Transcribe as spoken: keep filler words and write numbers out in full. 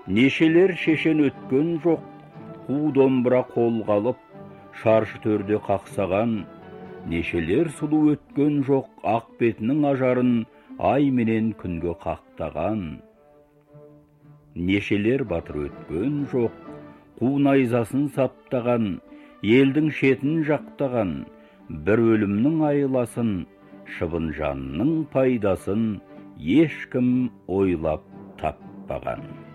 Нешелер шешен өткен жоқ, қу домбыра қолға алып, шаршы төрде қақсаған. Нешелер сұлу өткен жоқ, ақ бетінің ажарын ай менен күнге қақтаған. Нешелер батыр өткен жоқ, қу найзасын саптаған, елдің шетін жақтаған. Бір өлімнің айласын, шыбын жанның пайдасын ешкім ойлап таппаған.